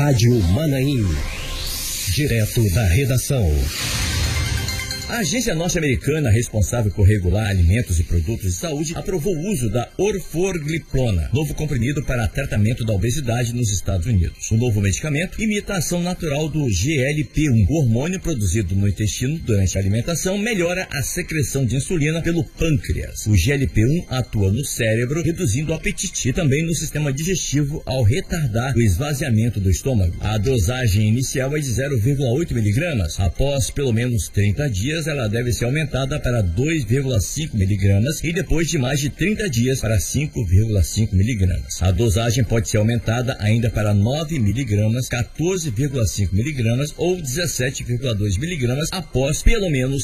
Rádio Manaim. Direto da redação. A agência norte-americana responsável por regular alimentos e produtos de saúde aprovou o uso da orforglipona, novo comprimido para tratamento da obesidade nos Estados Unidos. O novo medicamento imita a ação natural do GLP-1, o hormônio produzido no intestino durante a alimentação, melhora a secreção de insulina pelo pâncreas. O GLP-1 atua no cérebro, reduzindo o apetite, e também no sistema digestivo ao retardar o esvaziamento do estômago. A dosagem inicial é de 0,8 miligramas. Após pelo menos 30 dias, ela deve ser aumentada para 2,5 miligramas e depois de mais de 30 dias para 5,5 miligramas. A dosagem pode ser aumentada ainda para 9 miligramas, 14,5 miligramas ou 17,2 miligramas após pelo menos